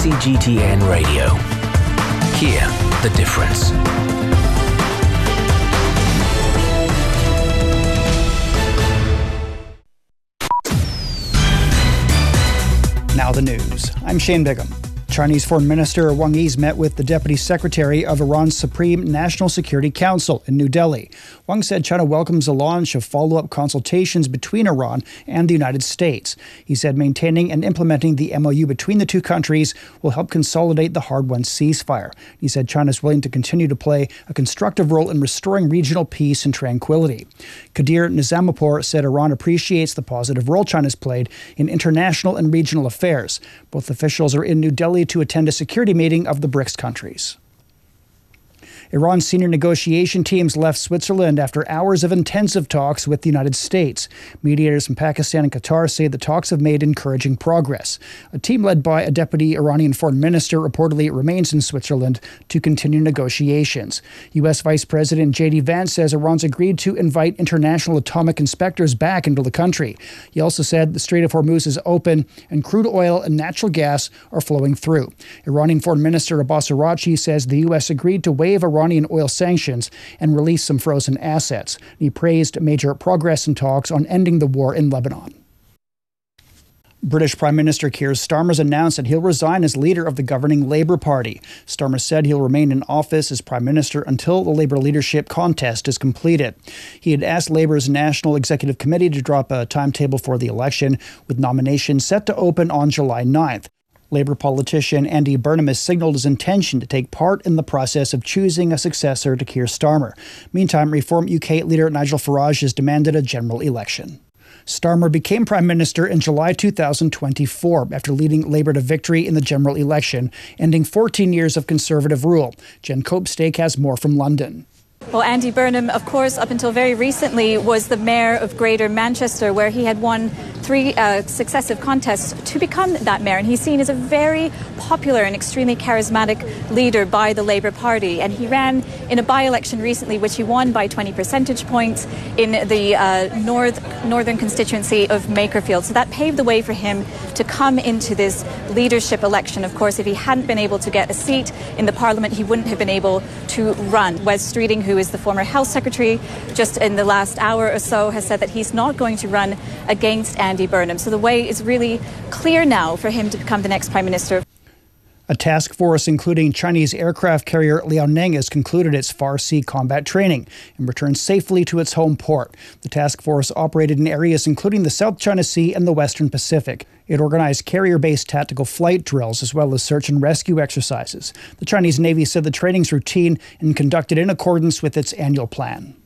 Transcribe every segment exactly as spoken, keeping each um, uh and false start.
C G T N Radio. Hear the difference. Now the news. I'm Shane Bigham. Chinese Foreign Minister Wang Yi's met with the Deputy Secretary of Iran's Supreme National Security Council in New Delhi. Wang said China welcomes the launch of follow-up consultations between Iran and the United States. He said maintaining and implementing the M O U between the two countries will help consolidate the hard-won ceasefire. He said China is willing to continue to play a constructive role in restoring regional peace and tranquility. Qadir Nizampour said Iran appreciates the positive role China's played in international and regional affairs. Both officials are in New Delhi to attend a security meeting of the BRICS countries. Iran's senior negotiation teams left Switzerland after hours of intensive talks with the United States. Mediators from Pakistan and Qatar say the talks have made encouraging progress. A team led by a deputy Iranian foreign minister reportedly remains in Switzerland to continue negotiations. U S Vice President J D Vance says Iran's agreed to invite international atomic inspectors back into the country. He also said the Strait of Hormuz is open and crude oil and natural gas are flowing through. Iranian Foreign Minister Abbas Araghchi says the U S agreed to waive Iranian oil sanctions and release some frozen assets. He praised major progress in talks on ending the war in Lebanon. British Prime Minister Keir Starmer has announced that he'll resign as leader of the governing Labour Party. Starmer said he'll remain in office as Prime Minister until the Labour leadership contest is completed. He had asked Labour's National Executive Committee to drop a timetable for the election, with nominations set to open on July ninth. Labour politician Andy Burnham has signalled his intention to take part in the process of choosing a successor to Keir Starmer. Meantime, Reform U K leader Nigel Farage has demanded a general election. Starmer became Prime Minister in July two thousand twenty-four after leading Labour to victory in the general election, ending fourteen years of Conservative rule. Jen Copestake has more from London. Well, Andy Burnham, of course, up until very recently was the mayor of Greater Manchester, where he had won three uh, successive contests to become that mayor. And he's seen as a very popular and extremely charismatic leader by the Labour Party. And he ran in a by-election recently, which he won by twenty percentage points in the uh, north, northern constituency of Makerfield. So that paved the way for him to come into this leadership election. Of course, if he hadn't been able to get a seat in the Parliament, he wouldn't have been able to run. Wes Streeting, who is the former Health Secretary, just in the last hour or so has said that he's not going to run against Andy Burnham. So the way is really clear now for him to become the next Prime Minister. A task force including Chinese aircraft carrier Liaoning has concluded its Far-Sea combat training and returned safely to its home port. The task force operated in areas including the South China Sea and the Western Pacific. It organized carrier-based tactical flight drills as well as search and rescue exercises. The Chinese Navy said the training's routine and conducted in accordance with its annual plan.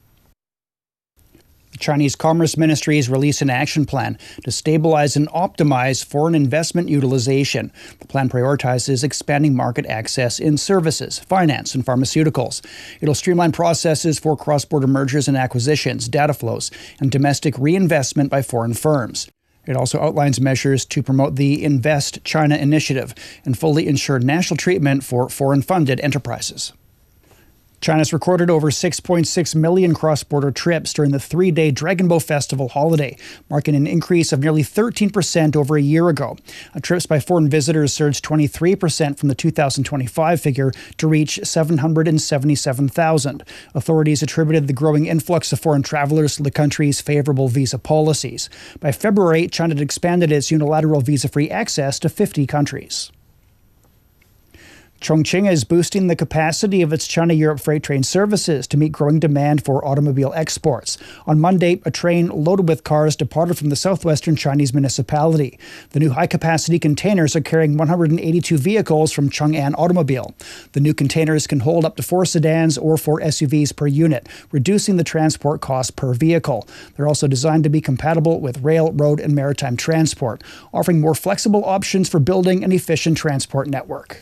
The Chinese Commerce Ministry has released an action plan to stabilize and optimize foreign investment utilization. The plan prioritizes expanding market access in services, finance, and pharmaceuticals. It'll streamline processes for cross-border mergers and acquisitions, data flows, and domestic reinvestment by foreign firms. It also outlines measures to promote the Invest China initiative and fully ensure national treatment for foreign-funded enterprises. China's recorded over six point six million cross-border trips during the three-day Dragon Boat Festival holiday, marking an increase of nearly thirteen percent over a year ago. Uh, trips by foreign visitors surged twenty-three percent from the two thousand twenty-five figure to reach seven hundred seventy-seven thousand. Authorities attributed the growing influx of foreign travelers to the country's favorable visa policies. By February, China had expanded its unilateral visa-free access to fifty countries. Chongqing is boosting the capacity of its China-Europe freight train services to meet growing demand for automobile exports. On Monday, a train loaded with cars departed from the southwestern Chinese municipality. The new high-capacity containers are carrying one hundred eighty-two vehicles from Chang'an Automobile. The new containers can hold up to four sedans or four S U Vs per unit, reducing the transport cost per vehicle. They're also designed to be compatible with rail, road, and maritime transport, offering more flexible options for building an efficient transport network.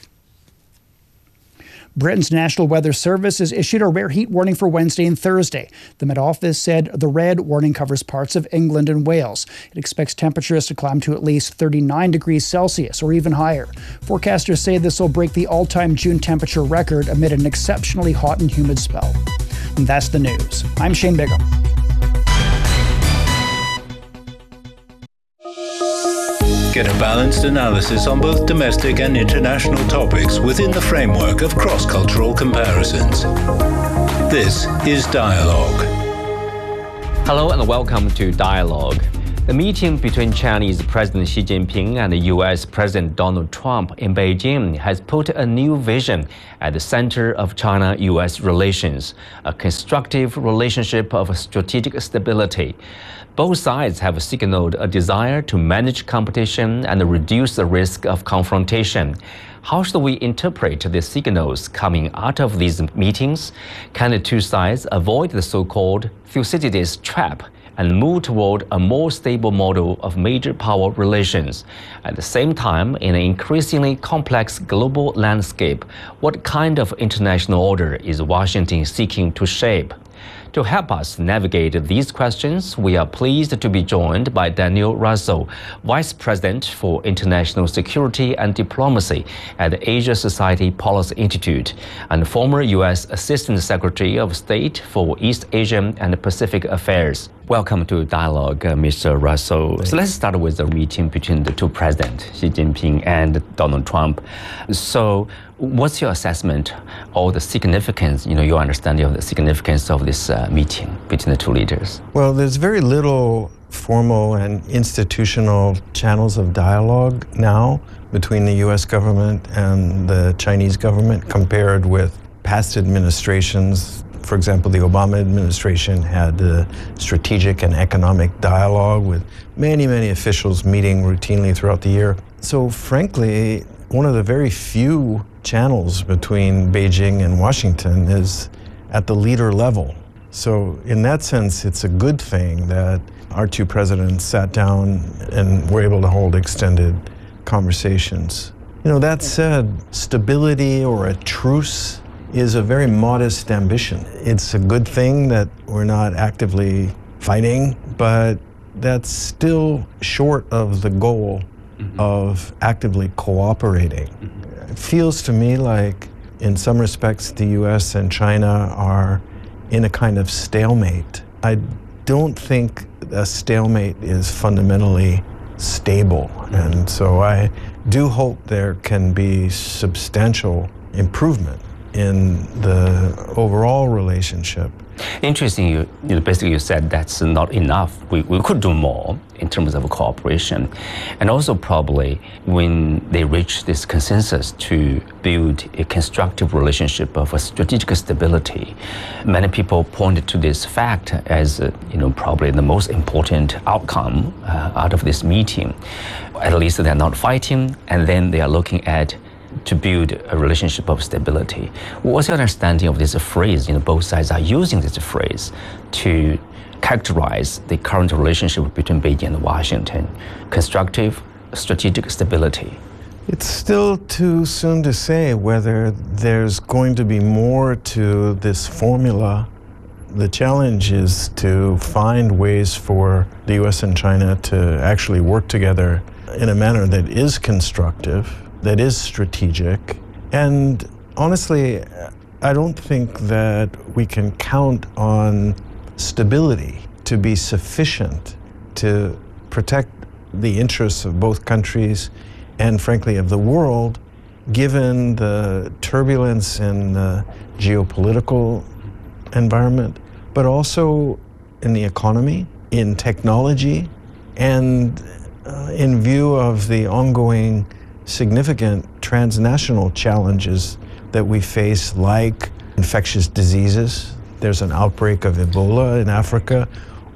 Britain's National Weather Service has issued a rare heat warning for Wednesday and Thursday. The Met Office said the red warning covers parts of England and Wales. It expects temperatures to climb to at least thirty-nine degrees Celsius or even higher. Forecasters say this will break the all-time June temperature record amid an exceptionally hot and humid spell. And that's the news. I'm Shane Bigham. Get a balanced analysis on both domestic and international topics within the framework of cross-cultural comparisons. This is Dialogue. Hello and welcome to Dialogue. The meeting between Chinese President Xi Jinping and U S President Donald Trump in Beijing has put a new vision at the center of China-U S relations, a constructive relationship of strategic stability. Both sides have signaled a desire to manage competition and reduce the risk of confrontation. How should we interpret the signals coming out of these meetings? Can the two sides avoid the so-called Thucydides trap and move toward a more stable model of major power relations? At the same time, in an increasingly complex global landscape, what kind of international order is Washington seeking to shape? To help us navigate these questions, we are pleased to be joined by Daniel Russell, Vice President for International Security and Diplomacy at the Asia Society Policy Institute and former U S Assistant Secretary of State for East Asian and Pacific Affairs. Welcome to Dialogue, uh, Mister Russell. So let's start with the meeting between the two presidents, Xi Jinping and Donald Trump. So what's your assessment or the significance, you know, your understanding of the significance of this uh, meeting between the two leaders? Well, there's very little formal and institutional channels of dialogue now between the U S government and the Chinese government compared with past administrations. For example, the Obama administration had a strategic and economic dialogue with many, many officials meeting routinely throughout the year. So frankly, one of the very few channels between Beijing and Washington is at the leader level. So in that sense, it's a good thing that our two presidents sat down and were able to hold extended conversations. You know, that said, stability or a truce is a very modest ambition. It's a good thing that we're not actively fighting, but that's still short of the goal mm-hmm. of actively cooperating. Mm-hmm. It feels to me like, in some respects, the U S and China are in a kind of stalemate. I don't think a stalemate is fundamentally stable, mm-hmm. and so I do hope there can be substantial improvement in the overall relationship. Interesting, you, you know, basically you said that's not enough. We, we could do more in terms of cooperation. And also probably when they reach this consensus to build a constructive relationship of a strategic stability, many people pointed to this fact as, uh, you know, probably the most important outcome uh, out of this meeting. At least they're not fighting, and then they are looking at to build a relationship of stability. What's your understanding of this phrase? You know, both sides are using this phrase to characterize the current relationship between Beijing and Washington. Constructive, strategic stability. It's still too soon to say whether there's going to be more to this formula. The challenge is to find ways for the U S and China to actually work together in a manner that is constructive, that is strategic. And honestly, I don't think that we can count on stability to be sufficient to protect the interests of both countries and, frankly, of the world, given the turbulence in the geopolitical environment, but also in the economy, in technology, and uh, in view of the ongoing significant transnational challenges that we face, like infectious diseases. There's an outbreak of Ebola in Africa,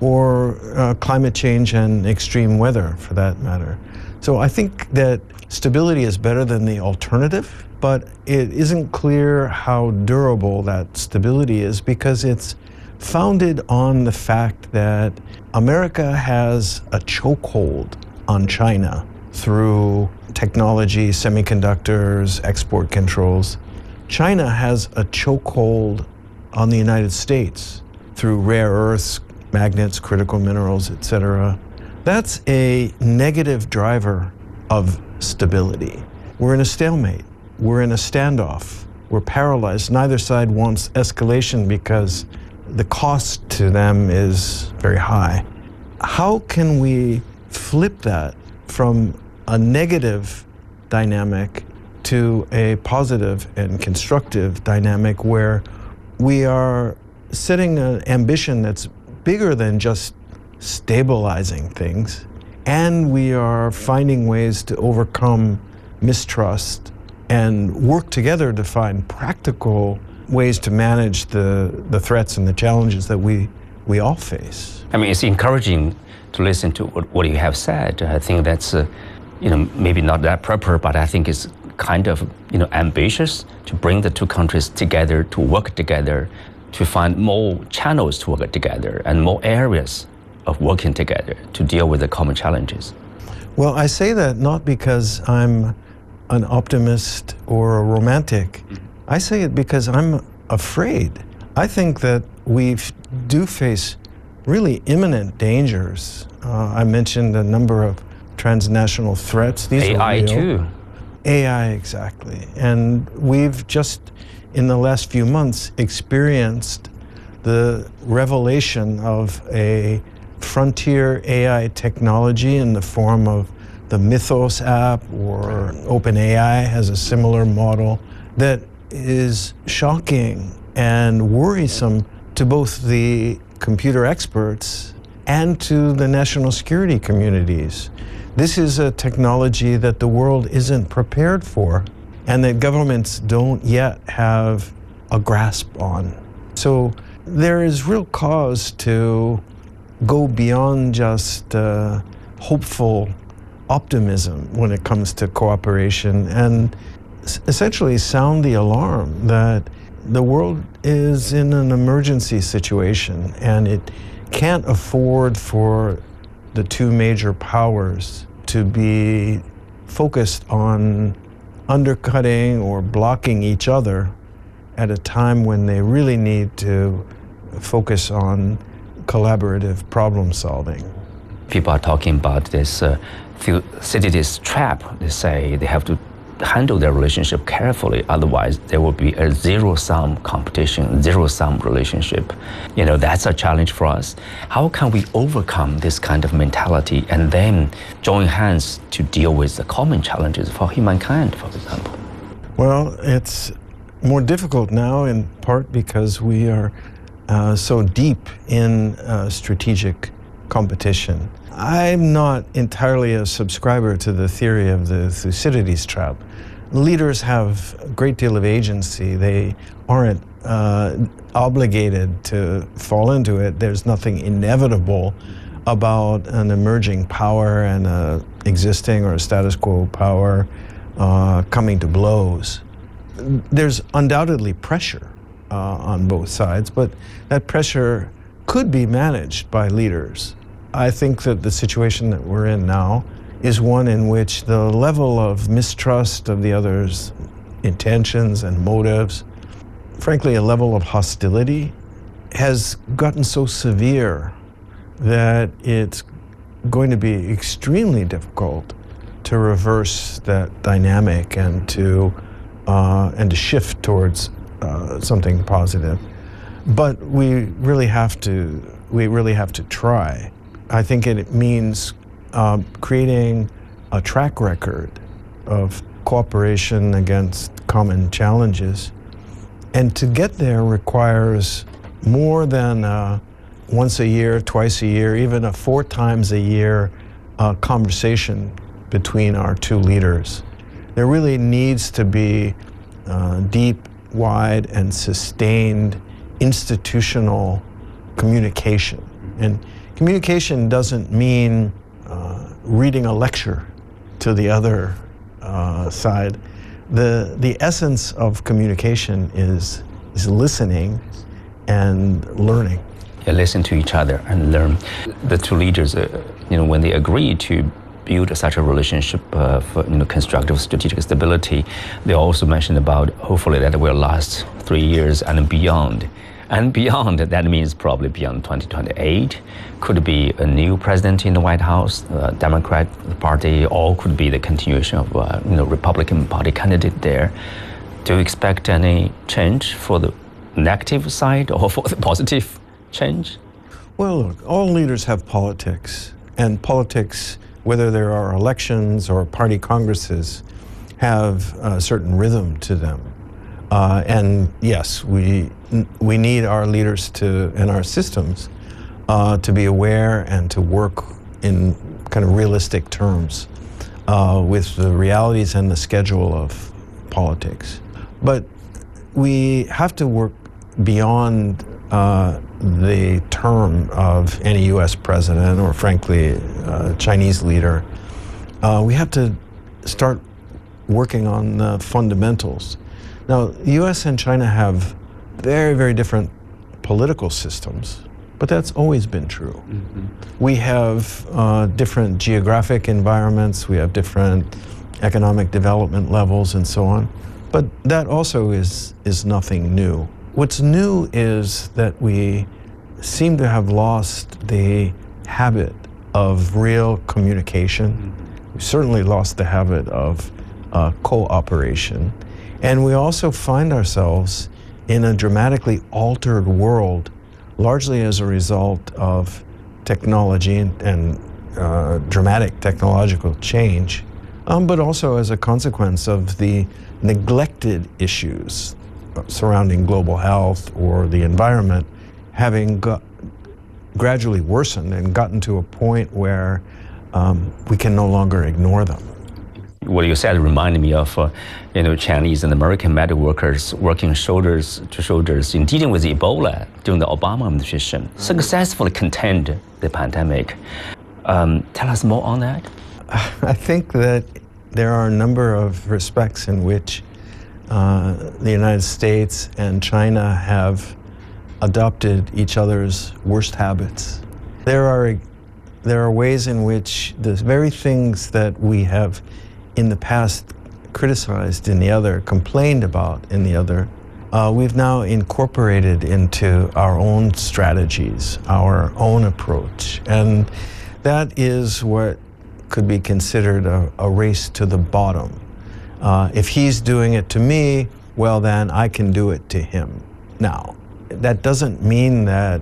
or uh, climate change and extreme weather, for that matter. So I think that stability is better than the alternative, but it isn't clear how durable that stability is, because it's founded on the fact that America has a chokehold on China through technology, semiconductors, export controls. China has a chokehold on the United States through rare earths, magnets, critical minerals, et cetera. That's a negative driver of stability. We're in a stalemate. We're in a standoff. We're paralyzed. Neither side wants escalation because the cost to them is very high. How can we flip that from a negative dynamic to a positive and constructive dynamic where we are setting an ambition that's bigger than just stabilizing things, and we are finding ways to overcome mistrust and work together to find practical ways to manage the, the threats and the challenges that we, we all face. I mean, it's encouraging to listen to what, what you have said. I think that's, uh, you know, maybe not that proper, but I think it's kind of, you know, ambitious to bring the two countries together, to work together, to find more channels to work together and more areas of working together to deal with the common challenges. Well, I say that not because I'm an optimist or a romantic. I say it because I'm afraid. I think that we do face really imminent dangers. Uh, I mentioned a number of transnational threats. These A I are real. too. A I, exactly. And we've just, in the last few months, experienced the revelation of a frontier A I technology in the form of the Mythos app, or OpenAI has a similar model that is shocking and worrisome to both the computer experts and to the national security communities. This is a technology that the world isn't prepared for and that governments don't yet have a grasp on. So there is real cause to go beyond just uh, hopeful optimism when it comes to cooperation and essentially sound the alarm that the world is in an emergency situation and it can't afford for the two major powers to be focused on undercutting or blocking each other at a time when they really need to focus on collaborative problem solving. People are talking about this uh, Thucydides trap. They say they have to handle their relationship carefully, otherwise there will be a zero-sum competition, zero-sum relationship. You know, that's a challenge for us. How can we overcome this kind of mentality and then join hands to deal with the common challenges for humankind, for example? Well, it's more difficult now in part because we are uh, so deep in uh, strategic competition. I'm not entirely a subscriber to the theory of the Thucydides trap. Leaders have a great deal of agency. They aren't uh, obligated to fall into it. There's nothing inevitable about an emerging power and a existing or a status quo power uh, coming to blows. There's undoubtedly pressure uh, on both sides, but that pressure could be managed by leaders. I think that the situation that we're in now is one in which the level of mistrust of the other's intentions and motives, frankly, a level of hostility, has gotten so severe that it's going to be extremely difficult to reverse that dynamic and to uh, and to shift towards uh, something positive. But we really have to we really have to try. I think it means uh, creating a track record of cooperation against common challenges. And to get there requires more than uh, once a year, twice a year, even a four times a year uh, conversation between our two leaders. There really needs to be uh, deep, wide, and sustained institutional communication. And communication doesn't mean uh, reading a lecture to the other uh, side. The, the essence of communication is, is listening and learning. Yeah, listen to each other and learn. The two leaders, uh, you know, when they agree to build such a relationship uh, for you know, constructive strategic stability, they also mentioned about hopefully that will last three years and beyond. And beyond, that means probably beyond twenty twenty-eight, could be a new president in the White House, uh, Democrat Party, or could be the continuation of uh, you know, Republican Party candidate there. Do you expect any change for the negative side or for the positive change? Well, look, all leaders have politics, and politics whether there are elections or party congresses, have a certain rhythm to them. Uh, and yes, we we need our leaders to and our systems uh, to be aware and to work in kind of realistic terms uh, with the realities and the schedule of politics. But we have to work beyond uh, the term of any U S president or, frankly, a Chinese leader. Uh, we have to start working on the fundamentals. Now, the U S and China have very, very different political systems, but that's always been true. Mm-hmm. We have uh, different geographic environments, we have different economic development levels and so on, but that also is, is nothing new. What's new is that we seem to have lost the habit of real communication. Mm-hmm. We certainly lost the habit of uh, cooperation. And we also find ourselves in a dramatically altered world, largely as a result of technology and, and uh, dramatic technological change, um, but also as a consequence of the neglected issues surrounding global health or the environment having got gradually worsened and gotten to a point where um, we can no longer ignore them. What you said reminded me of, uh, you know, Chinese and American medical workers working shoulders to shoulders in dealing with Ebola during the Obama administration, successfully contained the pandemic. Um, tell us more on that. I think that there are a number of respects in which uh, the United States and China have adopted each other's worst habits. There are, there are ways in which the very things that we have in the past criticized in the other, complained about in the other, uh, we've now incorporated into our own strategies, our own approach. And that is what could be considered a, a race to the bottom. Uh, if he's doing it to me, well then I can do it to him. Now, that doesn't mean that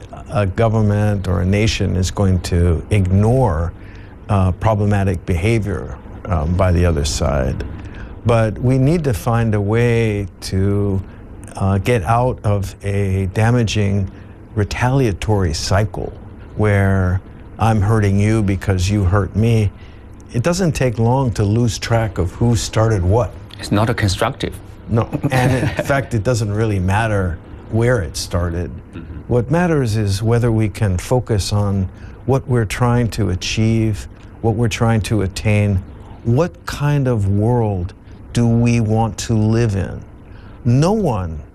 a government or a nation is going to ignore uh, problematic behavior Um, by the other side. But we need to find a way to uh, get out of a damaging retaliatory cycle where I'm hurting you because you hurt me. It doesn't take long to lose track of who started what. It's not a constructive. No, and in fact, it doesn't really matter where it started. Mm-hmm. What matters is whether we can focus on what we're trying to achieve, what we're trying to attain. What kind of world do we want to live in? No one